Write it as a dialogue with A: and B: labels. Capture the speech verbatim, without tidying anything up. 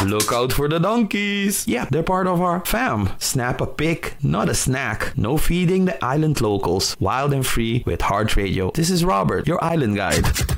A: Look out for the donkeys. Yeah, they're part of our fam. Snap a pic, not a snack. No feeding the island locals. Wild and free with Heart Radio. This is Robert, your island guide.